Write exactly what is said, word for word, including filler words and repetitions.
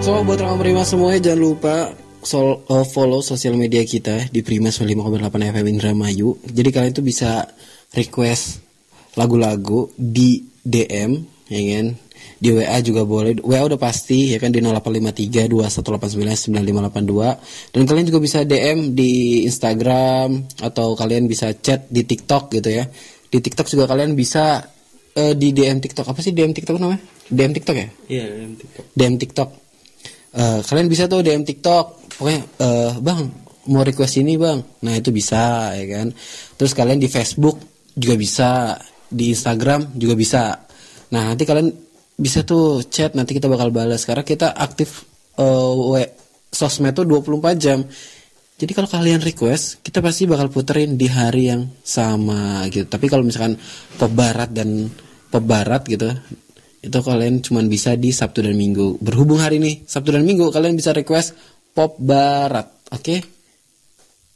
So buat orang Prima semuanya jangan lupa sol, uh, follow sosial media kita di Prima sembilan puluh lima koma delapan F M Indramayu. Jadi kalian tuh bisa request lagu-lagu di D M, ya kan? Di W A juga boleh. W A udah pasti ya kan di nol delapan lima tiga dua satu delapan sembilan sembilan lima delapan dua. Dan kalian juga bisa D M di Instagram atau kalian bisa chat di TikTok gitu ya. Di TikTok juga kalian bisa uh, di D M TikTok. Apa sih D M TikTok namanya? D M TikTok ya? Iya, D M TikTok. D M TikTok. Uh, kalian bisa tuh D M TikTok. Pokoknya uh, bang mau request ini bang. Nah itu bisa ya kan. Terus kalian di Facebook juga bisa, di Instagram juga bisa. Nah nanti kalian bisa tuh chat, nanti kita bakal balas karena kita aktif uh, we, sosmed tuh dua puluh empat jam. Jadi kalau kalian request, kita pasti bakal puterin di hari yang sama gitu. Tapi kalau misalkan pop barat dan pop barat gitu, itu kalian cuma bisa di Sabtu dan Minggu. Berhubung hari ini Sabtu dan Minggu, kalian bisa request pop barat, oke? Okay?